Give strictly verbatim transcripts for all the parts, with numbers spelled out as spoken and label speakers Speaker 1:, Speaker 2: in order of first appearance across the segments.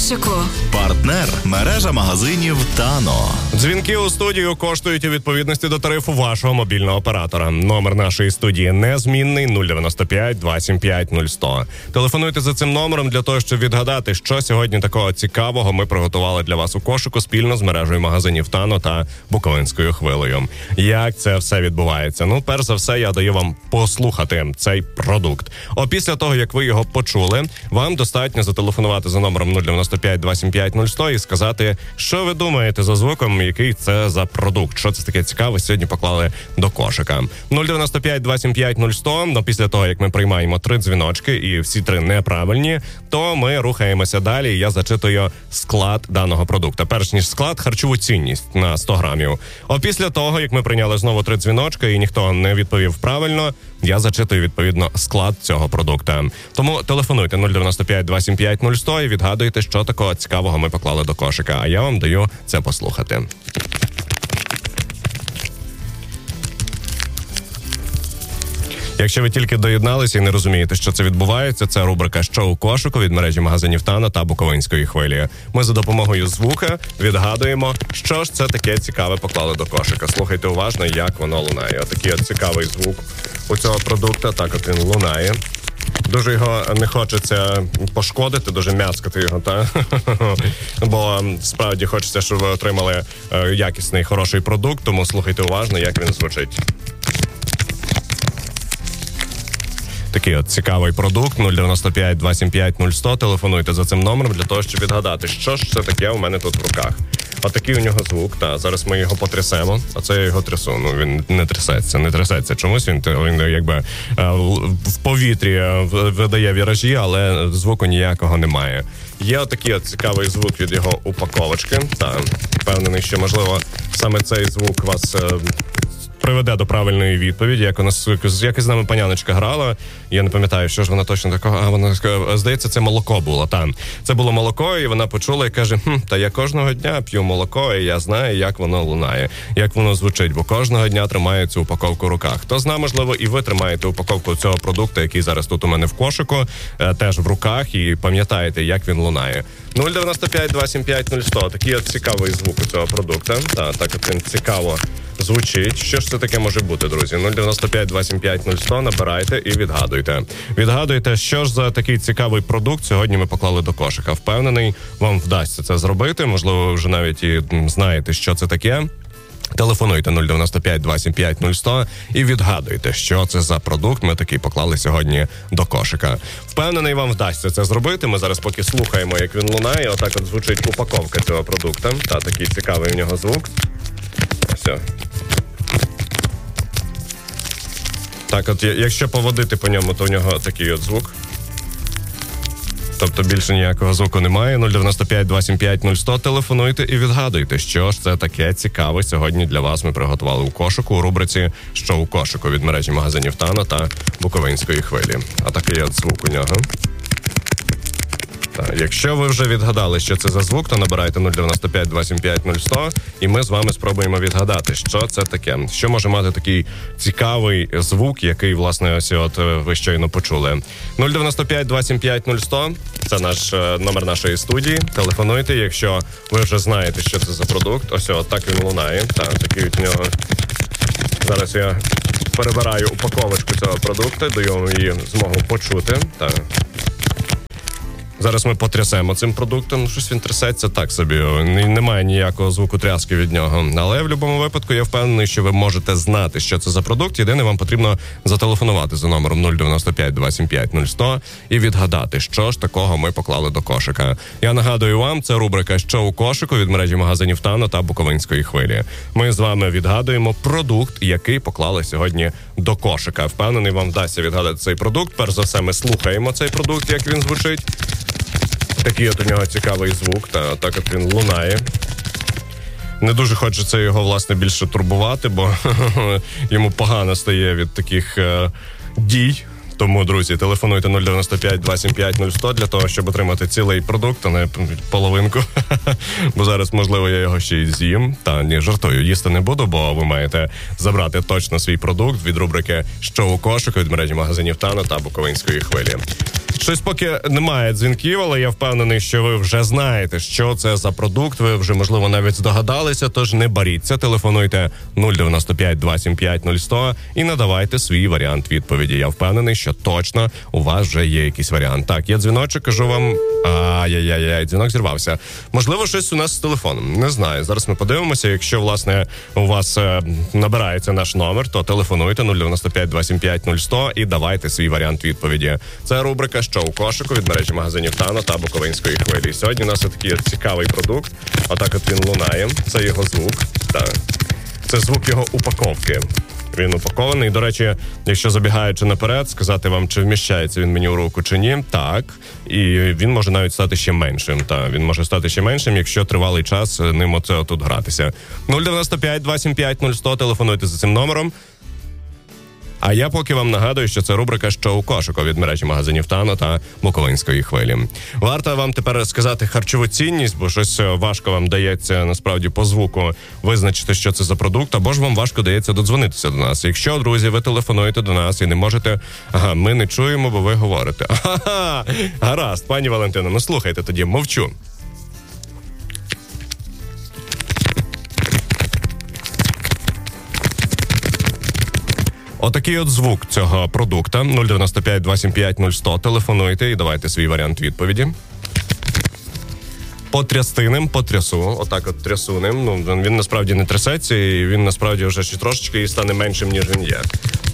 Speaker 1: кошику.
Speaker 2: Партнер – мережа магазинів «Тано».
Speaker 3: Дзвінки у студію коштують у відповідності до тарифу вашого мобільного оператора. Номер нашої студії незмінний нуль дев'яносто п'ять двадцять п'ять нуль сто. Телефонуйте за цим номером для того, щоб відгадати, що сьогодні такого цікавого ми приготували для вас у кошику спільно з мережею магазинів «Тано» та Буковинською хвилею. Як це все відбувається? Ну, перш за все, я даю вам послухати цей продукт. Опісля того, як ви його почули, вам достатньо зателефонувати за номером нуль дев'яносто п'ять двадцять п'ять нуль сто і сказати, що ви думаєте за звуком, який це за продукт, що це таке цікаве сьогодні поклали до кошика. нуль дев'яносто п'ять двадцять п'ять нуль сто, но після того, як ми приймаємо три дзвіночки і всі три неправильні, то ми рухаємося далі, і я зачитую склад даного продукту. Перш ніж склад, харчову цінність на сто грамів. Опісля того, як ми прийняли знову три дзвіночки і ніхто не відповів правильно, я зачитую, відповідно, склад цього продукту. Тому телефонуйте нуль дев'яносто п'ять двадцять п'ять нуль сто і відгадуйте, що такого цікавого ми поклали до кошика. А я вам даю це послухати. Якщо ви тільки доєдналися і не розумієте, що це відбувається, це рубрика «Що у кошику» від мережі магазинів «Тано» та Буковинської хвилі. Ми за допомогою звука відгадуємо, що ж це таке цікаве поклали до кошика. Слухайте уважно, як воно лунає. Отакий от цікавий звук у цього продукту, так от він лунає. Дуже його не хочеться пошкодити, дуже м'яскати його, та? Бо справді хочеться, щоб ви отримали якісний, хороший продукт, тому слухайте уважно, як він звучить. Такий от цікавий продукт, нуль дев'яносто п'ять двадцять п'ять нуль сто, телефонуйте за цим номером для того, щоб відгадати, що ж це таке у мене тут в руках. Отакий у нього звук, та зараз ми його потрясемо, а це я його трясу, ну він не трясеться, не трясеться чомусь, він, він якби в повітрі видає віражі, але звуку ніякого немає. Є отакий от цікавий звук від його упаковочки, та впевнений, що можливо саме цей звук вас приведе до правильної відповіді, як у нас як із нами паняночка грала. Я не пам'ятаю, що ж вона точно такого. А вона здається, це молоко було. Там це було молоко, і вона почула і каже: хм, та я кожного дня п'ю молоко, і я знаю, як воно лунає, як воно звучить, бо кожного дня тримаю цю упаковку в руках. Хто знає, можливо, і ви тримаєте упаковку цього продукту, який зараз тут у мене в кошику, теж в руках, і пам'ятаєте, як він лунає. нуль дев'яносто п'ять двадцять п'ять нуль сто. Такий от цікавий звук у цього продукту. Та, так от він цікаво звучить. Що ж це таке може бути, друзі? нуль дев'яносто п'ять двадцять п'ять нуль сто, набирайте і відгадуйте. Відгадуйте, що ж за такий цікавий продукт сьогодні ми поклали до кошика. Впевнений, вам вдасться це зробити. Можливо, ви вже навіть і знаєте, що це таке. Телефонуйте нуль дев'яносто п'ять двадцять п'ять нуль сто і відгадуйте, що це за продукт ми такий поклали сьогодні до кошика. Впевнений, вам вдасться це зробити. Ми зараз поки слухаємо, як він лунає. Отак от звучить упаковка цього продукту. Та, такий цікавий у нього звук. Все. Так, от якщо поводити по ньому, то у нього такий от звук. Тобто більше ніякого звуку немає. нуль дев'яносто п'ять двадцять п'ять нуль сто, телефонуйте і відгадуйте, що ж це таке цікаве сьогодні для вас ми приготували у кошику у рубриці «Що у кошику» від мережі магазинів «Тано» та Буковинської хвилі. А такий от звук у нього. Так, якщо ви вже відгадали, що це за звук, то набирайте нуль дев'яносто п'ять двадцять п'ять нуль сто, і ми з вами спробуємо відгадати, що це таке. Що може мати такий цікавий звук, який, власне, ось от ви щойно почули. нуль дев'яносто п'ять двадцять п'ять нуль сто, це наш номер нашої студії. Телефонуйте, якщо ви вже знаєте, що це за продукт. Ось от так він лунає. Так, такий від нього. Зараз я перебираю упаковочку цього продукту, даю вам її змогу почути. Так. Зараз ми потрясемо цим продуктом. Щось він трясеться так собі. Немає ніякого звуку тряски від нього. Але в будь-якому випадку я впевнений, що ви можете знати, що це за продукт. Єдине, вам потрібно зателефонувати за номером нуль дев'яносто п'ять двадцять п'ять нуль сто і відгадати, що ж такого ми поклали до кошика. Я нагадую вам, це рубрика «Що у кошику» від мережі магазинів «Тано» та Буковинської хвилі. Ми з вами відгадуємо продукт, який поклали сьогодні до кошика. Впевнений, вам вдасться відгадати цей продукт. Перш за все, ми слухаємо цей продукт, як він звучить. Такий от у нього цікавий звук, та так от він лунає. Не дуже хочеться його, власне, більше турбувати, бо йому погано стає від таких е, дій. Тому, друзі, телефонуйте нуль дев'яносто п'ять двадцять п'ять нуль сто для того, щоб отримати цілий продукт, а не половинку. Бо зараз, можливо, я його ще й з'їм. Та, ні, жартую, їсти не буду, бо ви маєте забрати точно свій продукт від рубрики «Що у кошику» від мережі магазинів «Тано» та Буковинської хвилі. Щось поки немає дзвінків, але я впевнений, що ви вже знаєте, що це за продукт. Ви вже, можливо, навіть здогадалися, тож не боріться. Телефонуйте нуль дев'яносто п'ять двадцять сім нуль сто і надавайте свій варіант відповіді. Я впевнений, що точно у вас вже є якийсь варіант. Так, є дзвіночок, кажу вам, ай-яй-яй, дзвінок зірвався. Можливо, щось у нас з телефоном. Не знаю. Зараз ми подивимося. Якщо, власне, у вас е, набирається наш номер, то телефонуйте нуль дев'яносто п'ять двадцять сім нуль сто і давайте свій варіант відповіді. Це рубрика «Що у кошику» від мережі магазинів «Тано» та Буковинської хвилі. Сьогодні у нас є такий цікавий продукт. Отак от він лунає. Це його звук. Так. Це звук його упаковки. Він упакований. До речі, якщо забігаючи наперед, сказати вам, чи вміщається він мені у руку, чи ні, так. І він може навіть стати ще меншим. Так, він може стати ще меншим, якщо тривалий час ним оце отут гратися. нуль дев'яносто п'ять двадцять сім нуль сто, телефонуйте за цим номером. А я поки вам нагадую, що це рубрика «Що у кошику» від мережі магазинів «Тано» та Буковинської хвилі. Варто вам тепер сказати харчову цінність, бо щось важко вам дається, насправді, по звуку визначити, що це за продукт, або ж вам важко дається додзвонитися до нас. Якщо, друзі, ви телефонуєте до нас і не можете... Ага, ми не чуємо, бо ви говорите. Ага, гаразд, пані Валентино, ну слухайте тоді, мовчу. Отакий от звук цього продукта. нуль дев'яносто п'ять двадцять сім нуль сто. Телефонуйте і давайте свій варіант відповіді. Потрясти ним, потрясу. Отак от трясу ним. Ну, він насправді не трясеться, і він насправді вже ще трошечки і стане меншим, ніж він є.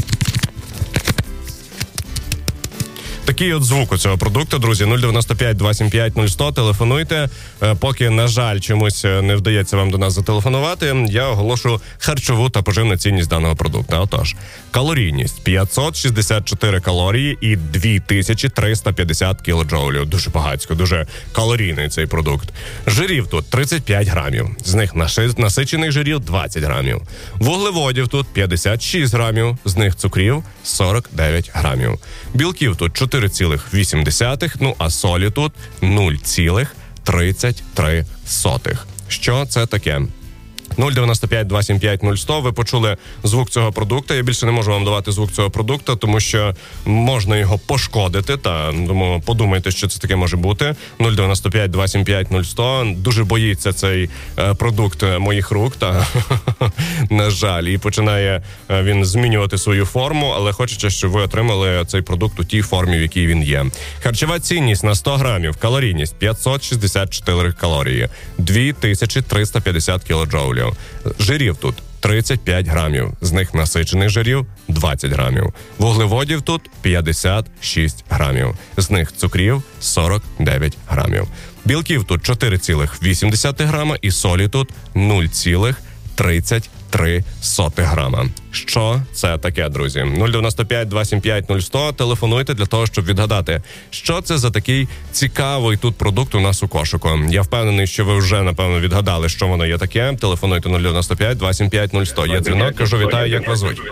Speaker 3: Такий от звук у цього продукту, друзі. нуль дев'яносто п'ять двадцять сім нуль сто. Телефонуйте. Поки, на жаль, чомусь не вдається вам до нас зателефонувати, я оголошу харчову та поживну цінність даного продукту. Отож, калорійність п'ятсот шістдесят чотири калорії і дві тисячі триста п'ятдесят кілоджоулів. Дуже багатсько, дуже калорійний цей продукт. Жирів тут тридцять п'ять грамів. З них насичених жирів двадцять грамів. Вуглеводів тут п'ятдесят шість грамів. З них цукрів сорок дев'ять грамів. Білків тут чотири цілих вісім десятих, ну а солі тут нуль цілих тридцять три сотих. Що це таке? нуль дев'яносто п'ять двадцять сім нуль сто. Ви почули звук цього продукту. Я більше не можу вам давати звук цього продукту, тому що можна його пошкодити. Та тому подумайте, що це таке може бути. нуль дев'яносто п'ять двадцять сім нуль сто. Дуже боїться цей е, продукт моїх рук. Та на жаль, і починає е, він змінювати свою форму, але хочеться, щоб ви отримали цей продукт у тій формі, в якій він є. Харчова цінність на сто грамів. Калорійність п'ятсот шістдесят чотири калорії. дві тисячі триста п'ятдесят кілоджоулів. Жирів тут тридцять п'ять грамів. З них насичених жирів двадцять грамів. Вуглеводів тут п'ятдесят шість грамів. З них цукрів сорок дев'ять грамів. Білків тут чотири цілих вісім десятих грама і солі тут нуль цілих тридцять три сотих грама. Що це таке, друзі? нуль дев'яносто п'ять двадцять сім нуль сто. Телефонуйте для того, щоб відгадати, що це за такий цікавий тут продукт у нас у кошику. Я впевнений, що ви вже, напевно, відгадали, що воно є таке. Телефонуйте нуль дев'яносто п'ять двадцять сім нуль сто. Є дзвінок, кажу, вітаю, як вас звуть?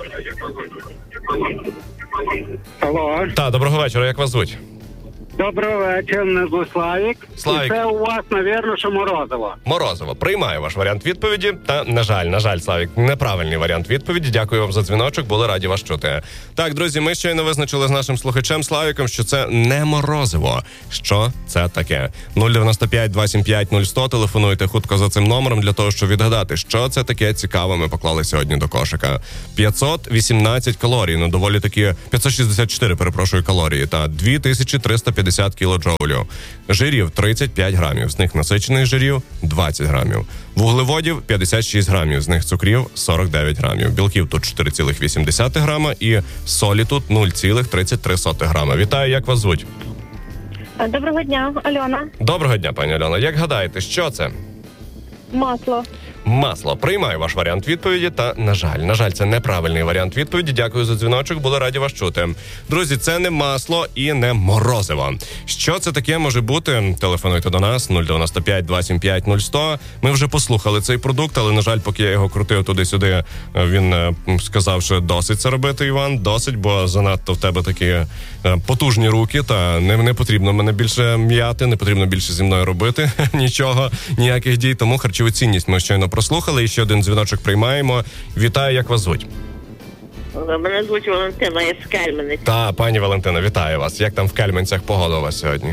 Speaker 1: Алло.
Speaker 3: Так, доброго вечора, як вас звуть?
Speaker 1: Доброго вечора, мене звуть Славік.
Speaker 3: Славік.
Speaker 1: І це у вас, навірно, що морозиво.
Speaker 3: Морозиво. Приймаю ваш варіант відповіді. Та, на жаль, на жаль, Славік, неправильний варіант відповіді. Дякую вам за дзвіночок, були раді вас чути. Так, друзі, ми щойно визначили з нашим слухачем Славіком, що це не морозиво. Що це таке? нуль дев'яносто п'ять двадцять п'ять нуль сто. Телефонуйте хутко за цим номером для того, щоб відгадати, що це таке цікаве ми поклали сьогодні до кошика. п'ятсот вісімнадцять калорій, ну доволі такі, п'ятсот шістдесят чотири, перепрошую, калорії, та дві тисячі триста п'ятдесят кілоджоулів. Жирів тридцять п'ять грамів, з них насичених жирів двадцять грамів. Вуглеводів п'ятдесят шість грамів, з них цукрів сорок дев'ять грамів. Білків тут чотири цілих вісім десятих грама і солі тут нуль цілих тридцять три сотих грама. Вітаю, як вас звуть?
Speaker 4: Доброго дня, Альона.
Speaker 3: Доброго дня, пані Альона. Як гадаєте, що це?
Speaker 4: Масло.
Speaker 3: Масло. Приймаю ваш варіант відповіді, та, на жаль, на жаль, це неправильний варіант відповіді. Дякую за дзвіночок, були раді вас чути. Друзі, це не масло і не морозиво. Що це таке може бути? Телефонуйте до нас нуль дев'яносто п'ять двадцять п'ять нуль сто. Ми вже послухали цей продукт, але, на жаль, поки я його крутив туди-сюди, він сказав, що досить це робити, Іван, досить, бо занадто в тебе такі потужні руки, та не, не потрібно мене більше м'яти, не потрібно більше зі мною робити нічого, ніяких дій, тому харчову цінність ми щойно прослухали, і ще один дзвіночок приймаємо. Вітаю, як вас звуть?
Speaker 5: Мене звуть Валентина, я з Кельменець.
Speaker 3: Та, пані Валентина, вітаю вас. Як там в Кельменцях погода у вас сьогодні?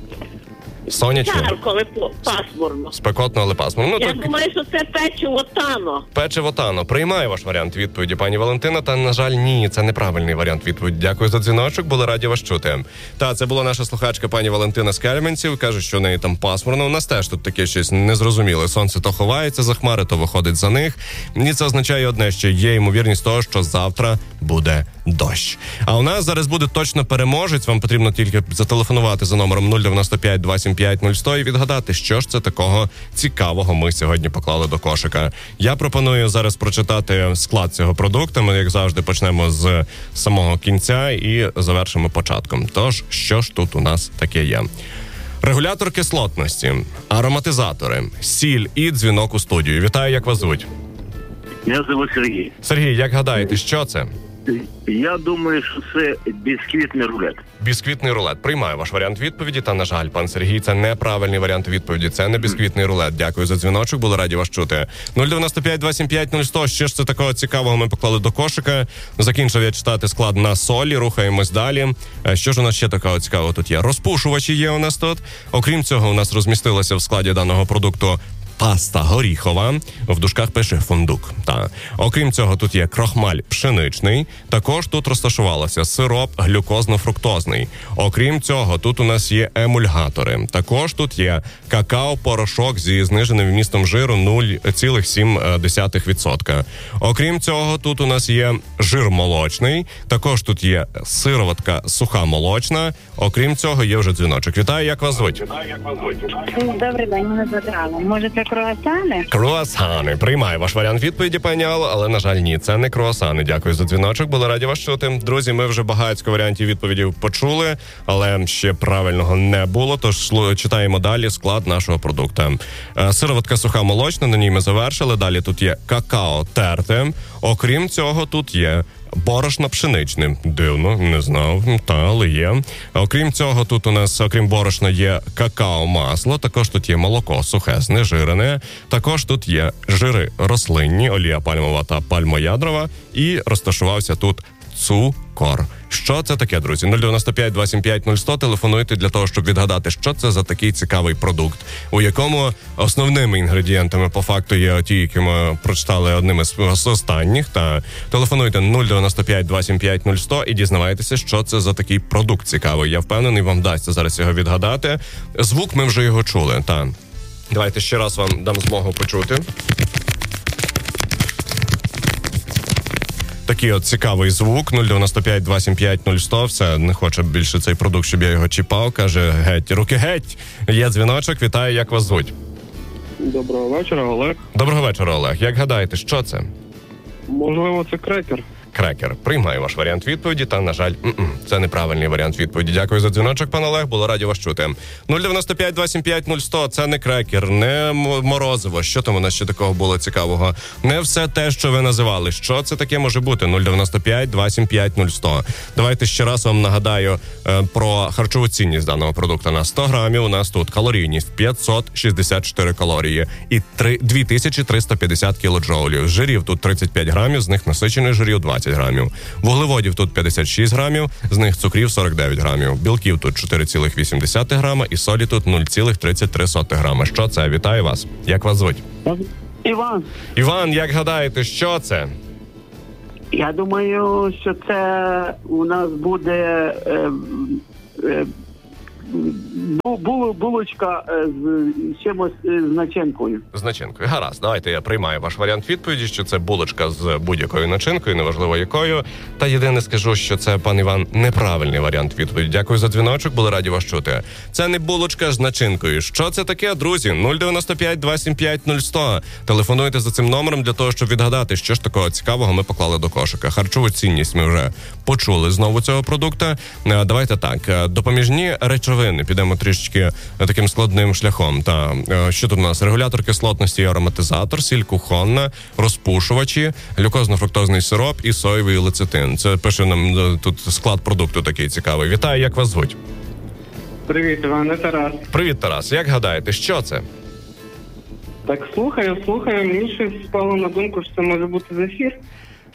Speaker 3: Сонячно?
Speaker 5: Так, коли по- пасмурно.
Speaker 3: Спекотно, але пасмурно. Ну,
Speaker 5: Я
Speaker 3: так,
Speaker 5: думаю, що це печиво Тано.
Speaker 3: печиво Тано. Приймаю ваш варіант відповіді, пані Валентина. Та, на жаль, ні, це неправильний варіант відповіді. Дякую за дзвіночок, були раді вас чути. Та, це була наша слухачка пані Валентина з Кельменців. Каже, що в неї там пасмурно. У нас теж тут таке щось незрозуміле. Сонце то ховається за хмари, то виходить за них. І це означає одне, що є ймовірність того, що завтра буде дощ. А у нас зараз буде точно переможець. Вам потрібно тільки зателефонувати за номером нуль дев'яносто п'ять двадцять п'ять нуль сто і відгадати, що ж це такого цікавого ми сьогодні поклали до кошика. Я пропоную зараз прочитати склад цього продукту. Ми, як завжди, почнемо з самого кінця і завершимо початком. Тож, що ж тут у нас таке є? Регулятор кислотності, ароматизатори, сіль і дзвінок у студію. Вітаю, як вас звуть?
Speaker 6: Мене звуть Сергій.
Speaker 3: Сергій, як гадаєте, що це?
Speaker 6: Я думаю, що це бісквітний рулет.
Speaker 3: Бісквітний рулет. Приймаю ваш варіант відповіді. Та, на жаль, пан Сергій, це неправильний варіант відповіді. Це не бісквітний рулет. Дякую за дзвіночок, були раді вас чути. нуль дев'яносто п'ять двадцять п'ять нуль сто. Що ж це такого цікавого ми поклали до кошика? Закінчив я читати склад на солі. Рухаємось далі. Що ж у нас ще такого цікавого тут є? Розпушувачі є у нас тут. Окрім цього, у нас розмістилося в складі даного продукту паста горіхова, в дужках пише фундук. Та. Окрім цього, тут є крохмаль пшеничний. Також тут розташувалося сироп глюкозно-фруктозний. Окрім цього, тут у нас є емульгатори. Також тут є какао-порошок зі зниженим вмістом жиру нуль цілих сім десятих відсотка. Окрім цього, тут у нас є жир молочний. Також тут є сироватка суха молочна. Окрім цього, є вже дзвіночок. Вітаю, як вас звуть?
Speaker 4: Добрий день, мене звати Алла. Може, це круасани?
Speaker 3: Круасани. Приймаю ваш варіант відповіді, пані Алло, але, на жаль, ні, це не круасани. Дякую за дзвіночок, були раді вас чути. Друзі, ми вже багатько варіантів відповідей почули, але ще правильного не було, тож читаємо далі склад нашого продукту. Сироватка суха молочна, на ній ми завершили. Далі тут є какао терте. Окрім цього, тут є борошно пшеничне. Дивно, не знав, та, але є. Окрім цього, тут у нас, окрім борошна, є какао-масло, також тут є молоко сухе, знежирене, також тут є жири рослинні, олія пальмова та пальмоядрова, і розташувався тут цукор. Що це таке, друзі? нуль дев'яносто п'ять двадцять п'ять нуль сто. Телефонуйте для того, щоб відгадати, що це за такий цікавий продукт, у якому основними інгредієнтами по факту є ті, які ми прочитали одними з останніх. Та телефонуйте нуль дев'яносто п'ять двадцять п'ять нуль сто і дізнавайтеся, що це за такий продукт цікавий. Я впевнений, вам вдасться зараз його відгадати. Звук ми вже його чули. Та давайте ще раз вам дам змогу почути. Такий от цікавий звук. нуль дев'яносто п'ять двадцять п'ять нуль сто. Все, не хоче більше цей продукт, щоб я його чіпав. Каже, геть, руки геть. Є дзвіночок. Вітаю, як вас звуть?
Speaker 7: Доброго вечора, Олег.
Speaker 3: Доброго вечора, Олег. Як гадаєте, що це?
Speaker 7: Можливо, це крекер.
Speaker 3: Крекер. Приймаю ваш варіант відповіді, та, на жаль, м-м, це неправильний варіант відповіді. Дякую за дзвіночок, пан Олег, було раді вас чути. нуль дев'яносто п'ять двадцять п'ять нуль сто, це не крекер, не морозиво. Що там у нас ще такого було цікавого? Не все те, що ви називали. Що це таке може бути? нуль дев'яносто п'ять двадцять п'ять нуль сто. Давайте ще раз вам нагадаю е, про харчову цінність даного продукту. На сто грамів у нас тут калорійність п'ятсот шістдесят чотири калорії і дві тисячі триста п'ятдесят кілоджоулів. Жирів тут тридцять п'ять грамів, з них насичених жирів двадцять грамів. Вуглеводів тут п'ятдесят шість грамів, з них цукрів сорок дев'ять грамів. Білків тут чотири цілих вісім десятих грама і солі тут нуль цілих тридцять три сотих грама. Що це? Вітаю вас. Як вас звуть?
Speaker 8: Іван.
Speaker 3: Іван, як гадаєте, що це?
Speaker 8: Я думаю, що це у нас буде е, е, бу, булочка з чимось з начинкою.
Speaker 3: З начинкою. Гаразд, давайте я приймаю ваш варіант відповіді, що це булочка з будь-якою начинкою, неважливо якою. Та єдине скажу, що це, пан Іван, неправильний варіант відповіді. Дякую за дзвіночок, були раді вас чути. Це не булочка з начинкою. Що це таке, друзі? нуль дев'яносто п'ять двадцять п'ять нуль сто. Телефонуйте за цим номером для того, щоб відгадати, що ж такого цікавого ми поклали до кошика. Харчову цінність ми вже почули знову цього продукта. Давайте так, допоміжні речовини. Підемо трішечки таким складним шляхом. Та що тут у нас? Регулятор кислотності і ароматизатор, сіль кухонна, розпушувачі, глюкозно-фруктозний сироп і соєвий лецитин. Це пише нам тут склад продукту такий цікавий. Вітаю, як вас звуть?
Speaker 7: Привіт, Іване, Тарас.
Speaker 3: Привіт, Тарас. Як гадаєте, що це?
Speaker 7: Так, слухаю, слухаю. Мені щось спало на думку, що це може бути зефір.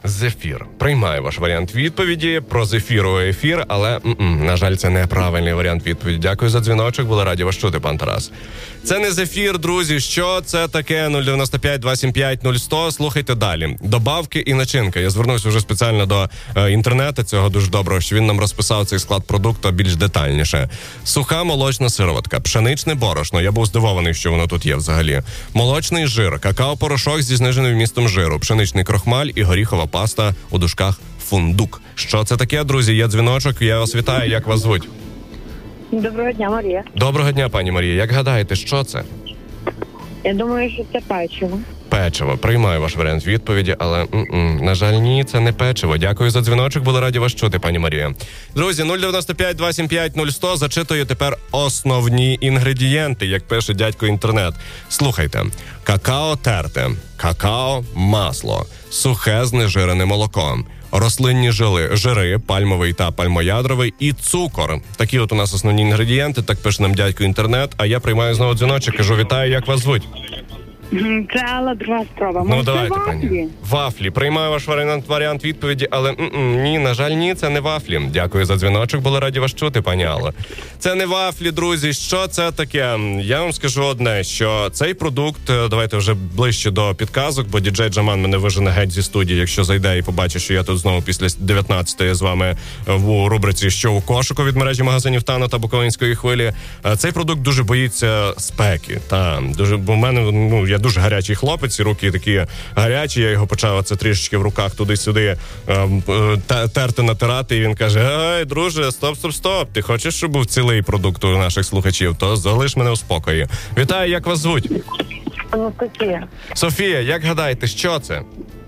Speaker 3: Зефір. Приймаю ваш варіант відповіді про зефіровий ефір, але, м-м, на жаль, це неправильний варіант відповіді. Дякую за дзвіночок, були раді вас чути, пан Тарас. Це не зефір, друзі. Що це таке? нуль дев'яносто п'ять двадцять сім п'ять нуль сто. Слухайте далі. Добавки і начинка. Я звернувся вже спеціально до е, інтернету, цього дуже доброго, що він нам розписав цей склад продукту більш детальніше. Суха молочна сироватка, пшеничне борошно. Я був здивований, що воно тут є взагалі. Молочний жир, какао-порошок зі зниженим вмістом жиру, пшеничний крохмаль і горіхова паста у дужках фундук. Що це таке, друзі? Є дзвіночок, я вас вітаю. Як вас звуть?
Speaker 4: Доброго дня, Марія.
Speaker 3: Доброго дня, пані Марія. Як гадаєте, що це?
Speaker 4: Я думаю, що це печиво.
Speaker 3: Печиво. Приймаю ваш варіант відповіді, але, м-м, на жаль, ні, це не печиво. Дякую за дзвіночок, були раді вас чути, пані Марія. Друзі, нуль дев'яносто п'ять двадцять сім п'ять нуль сто, зачитую тепер основні інгредієнти, як пише дядько інтернет. Слухайте. Какао терте, какао-масло, сухе знежирене молоко, рослинні жили, жири, пальмовий та пальмоядровий і цукор. Такі от у нас основні інгредієнти, так пише нам дядько інтернет, а я приймаю знову дзвіночок, кажу, вітаю, як вас звуть?
Speaker 4: Це Алла, друга спроба.
Speaker 3: Ну,
Speaker 4: Може,
Speaker 3: давайте,
Speaker 4: це
Speaker 3: пані.
Speaker 4: вафлі?
Speaker 3: Вафлі. Приймаю ваш варіант, варіант відповіді, але м-м, ні, на жаль, ні, це не вафлі. Дякую за дзвіночок, були раді вас чути, пані Алло. Це не вафлі, друзі. Що це таке? Я вам скажу одне, що цей продукт, давайте вже ближче до підказок, бо діджей Джаман мене вижене геть зі студії, якщо зайде і побачить, що я тут знову після дев'ятнадцятої з вами в рубриці «Що у кошику» від мережі магазинів Тано та Буковинської хвилі. Цей продукт дуже боїться спеки. Та, дуже, бо в мене, ну, я дуже гарячий хлопець, ці руки такі гарячі, я його почав це трішечки в руках туди-сюди е, терти, натирати, і він каже: ей, друже, стоп, стоп, стоп, ти хочеш, щоб був цілий продукт у наших слухачів, то залиш мене у спокої. Вітаю, як вас звуть?
Speaker 4: Анастасія.
Speaker 3: Софія, як гадаєте, що це?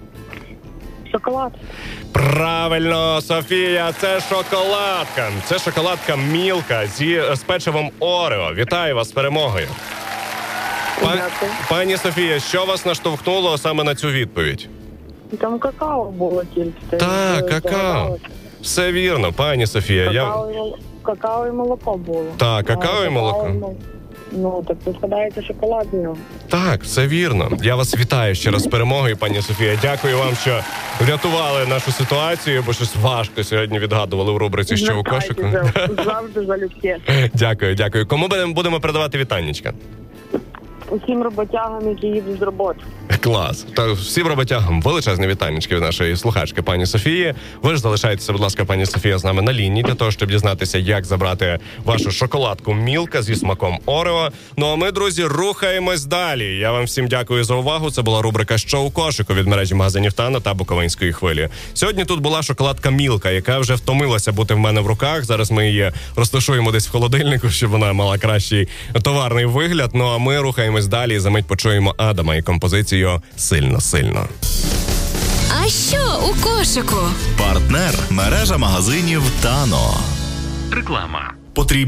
Speaker 4: Шоколад.
Speaker 3: Правильно, Софія, це шоколадка. Це шоколадка Мілка зі, з печивом Орео. Вітаю вас з перемогою. Па, пані Софія, що вас наштовхнуло саме на цю відповідь?
Speaker 4: Там какао було тільки.
Speaker 3: Так, какао. Все вірно, пані Софія.
Speaker 4: Какао,
Speaker 3: Я...
Speaker 4: і, какао і молоко було.
Speaker 3: Так, какао і молоко.
Speaker 4: Ну, ну, так ви згадаєте шоколад в нього.
Speaker 3: Так, все вірно. Я вас вітаю ще раз з перемогою, пані Софія. Дякую вам, що врятували нашу ситуацію, бо щось важко сьогодні відгадували в рубриці «Що у кошику».
Speaker 4: Завжди залюбки.
Speaker 3: Дякую, дякую. Кому будемо, будемо передавати вітаннячка?
Speaker 4: Усім роботягам, які їдуть з роботи.
Speaker 3: Клас. Та всім роботягам величезне вітанечки від нашої слухачки пані Софії. Ви ж залишайтеся, будь ласка, пані Софія, з нами на лінії для того, щоб дізнатися, як забрати вашу шоколадку Мілка зі смаком Орео. Ну а ми, друзі, рухаємось далі. Я вам всім дякую за увагу. Це була рубрика «Що у кошику» від мережі магазинів Тано та Буковинської хвилі. Сьогодні тут була шоколадка Мілка, яка вже втомилася бути в мене в руках. Зараз ми її розташуємо десь в холодильнику, щоб вона мала кращий товарний вигляд. Ну а ми рухаємось далі. За мить почуємо Адама і композицію «Сильно-сильно».
Speaker 9: А що у кошику?
Speaker 2: Партнер – мережа магазинів Тано.
Speaker 6: Реклама.
Speaker 2: Потрібно